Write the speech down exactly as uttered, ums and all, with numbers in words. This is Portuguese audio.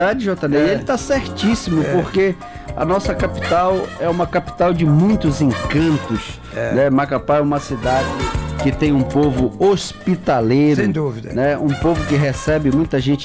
J D, é. Ele está certíssimo, é. porque a nossa capital é uma capital de muitos encantos, é. né? Macapá é uma cidade que tem um povo hospitaleiro, sem dúvida, né? Um povo que recebe muita gente